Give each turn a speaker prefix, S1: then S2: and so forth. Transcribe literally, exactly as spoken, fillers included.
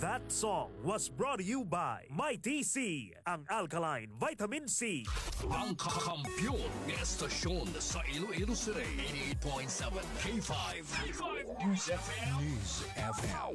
S1: That song was brought to you by Mighty C, ang alkaline vitamin C.
S2: Ang kakampyon ng estasyon sa Iloilo City, eighty-eight point seven K five. K five News F M. News F M.